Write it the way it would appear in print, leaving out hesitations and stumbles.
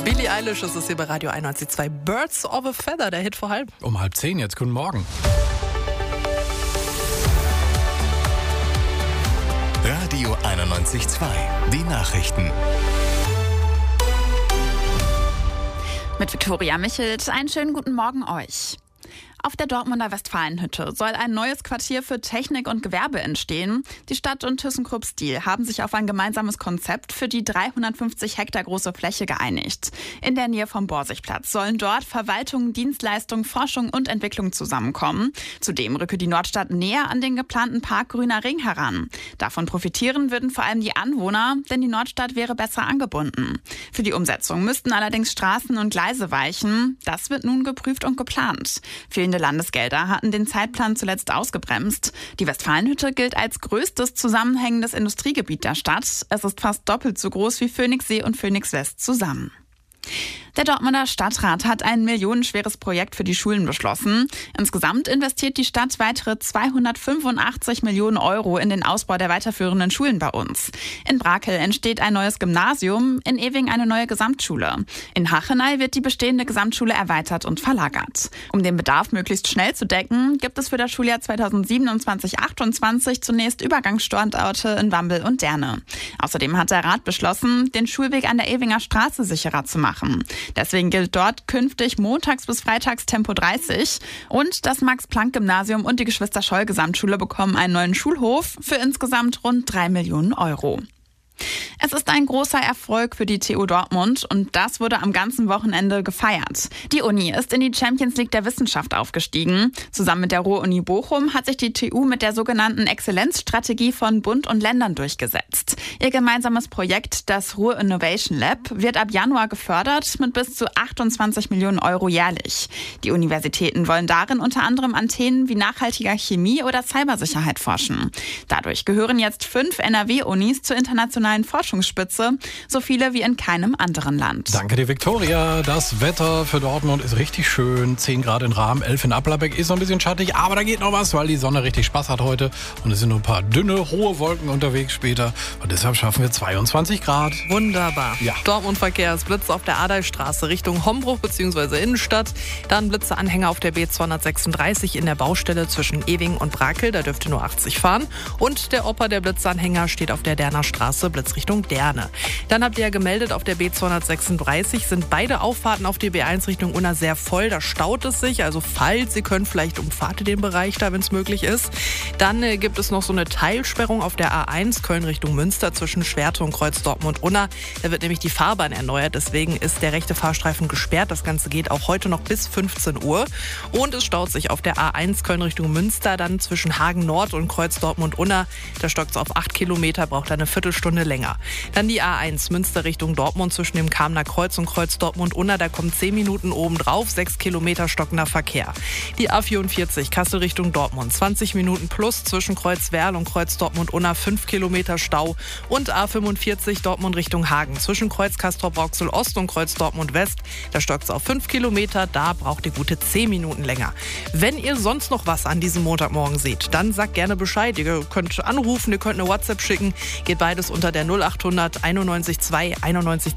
Billie Eilish ist es hier bei Radio 91.2. Birds of a Feather, der Hit vor halb. Um 9:30 jetzt. Guten Morgen. Radio 91.2. Die Nachrichten. Mit Viktoria Michelt, einen schönen guten Morgen euch. Auf der Dortmunder Westfalenhütte soll ein neues Quartier für Technik und Gewerbe entstehen. Die Stadt und ThyssenKrupp Steel haben sich auf ein gemeinsames Konzept für die 350 Hektar große Fläche geeinigt. In der Nähe vom Borsigplatz sollen dort Verwaltung, Dienstleistung, Forschung und Entwicklung zusammenkommen. Zudem rücke die Nordstadt näher an den geplanten Park Grüner Ring heran. Davon profitieren würden vor allem die Anwohner, denn die Nordstadt wäre besser angebunden. Für die Umsetzung müssten allerdings Straßen und Gleise weichen. Das wird nun geprüft und geplant. Fehlende Landesgelder hatten den Zeitplan zuletzt ausgebremst. Die Westfalenhütte gilt als größtes zusammenhängendes Industriegebiet der Stadt. Es ist fast doppelt so groß wie Phoenixsee und Phoenix West zusammen. Der Dortmunder Stadtrat hat ein millionenschweres Projekt für die Schulen beschlossen. Insgesamt investiert die Stadt weitere 285 Millionen Euro in den Ausbau der weiterführenden Schulen bei uns. In Brakel entsteht ein neues Gymnasium, in Ewing eine neue Gesamtschule. In Hachenay wird die bestehende Gesamtschule erweitert und verlagert. Um den Bedarf möglichst schnell zu decken, gibt es für das Schuljahr 2027/28 zunächst Übergangsstandorte in Wambel und Derne. Außerdem hat der Rat beschlossen, den Schulweg an der Ewinger Straße sicherer zu machen. Deswegen gilt dort künftig montags bis freitags Tempo 30. Und das Max-Planck-Gymnasium und die Geschwister-Scholl-Gesamtschule bekommen einen neuen Schulhof für insgesamt rund 3 Millionen Euro. Es ist ein großer Erfolg für die TU Dortmund und das wurde am ganzen Wochenende gefeiert. Die Uni ist in die Champions League der Wissenschaft aufgestiegen. Zusammen mit der Ruhr-Uni Bochum hat sich die TU mit der sogenannten Exzellenzstrategie von Bund und Ländern durchgesetzt. Ihr gemeinsames Projekt, das Ruhr Innovation Lab, wird ab Januar gefördert mit bis zu 28 Millionen Euro jährlich. Die Universitäten wollen darin unter anderem an Themen wie nachhaltiger Chemie oder Cybersicherheit forschen. Dadurch gehören jetzt 5 NRW-Unis zur internationalen Forschungsspitze, so viele wie in keinem anderen Land. Danke dir, Viktoria. Das Wetter für Dortmund ist richtig schön. 10 Grad in Rahm, 11 in Applerbeck. Ist noch ein bisschen schattig, aber da geht noch was, weil die Sonne richtig Spaß hat heute. Und es sind nur ein paar dünne, hohe Wolken unterwegs später. Und deshalb schaffen wir 22 Grad. Wunderbar. Ja. Dortmund-Verkehr ist Blitz auf der Adalstraße Richtung Hombruch bzw. Innenstadt. Dann Blitzeanhänger auf der B236 in der Baustelle zwischen Ewing und Brakel. Da dürfte nur 80 fahren. Und der Opa der Blitzanhänger steht auf der Derner Straße, Blitz Richtung Derne. Dann habt ihr ja gemeldet, auf der B236 sind beide Auffahrten auf die B1 Richtung Unna sehr voll. Da staut es sich. Also falls ihr könnt, vielleicht umfahrt ihr den Bereich da, wenn es möglich ist. Dann gibt es noch so eine Teilsperrung auf der A1 Köln Richtung Münster zwischen Schwerte und Kreuz Dortmund-Unna. Da wird nämlich die Fahrbahn erneuert. Deswegen ist der rechte Fahrstreifen gesperrt. Das Ganze geht auch heute noch bis 15 Uhr. Und es staut sich auf der A1 Köln Richtung Münster dann zwischen Hagen Nord und Kreuz Dortmund-Unna. Da stockt es auf 8 Kilometer, braucht eine Viertelstunde länger. Dann die A1 Münster Richtung Dortmund zwischen dem Kamener Kreuz und Kreuz Dortmund-Unna. Da kommen 10 Minuten oben drauf, 6 Kilometer stockender Verkehr. Die A44 Kassel Richtung Dortmund, 20 Minuten plus zwischen Kreuz Werl und Kreuz Dortmund-Unna, 5 Kilometer Stau. Und A45 Dortmund Richtung Hagen zwischen Kreuz Castrop-Rauxel Ost und Kreuz Dortmund West. Da stockt es auf 5 Kilometer, da braucht ihr gute 10 Minuten länger. Wenn ihr sonst noch was an diesem Montagmorgen seht, dann sagt gerne Bescheid. Ihr könnt anrufen, ihr könnt eine WhatsApp schicken. Geht beides unter der 0800 91 2 91